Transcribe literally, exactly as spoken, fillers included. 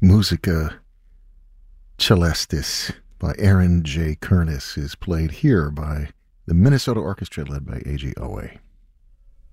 Musica Celestis by Aaron J. Kernis is played here by the Minnesota Orchestra led by A J. Owe.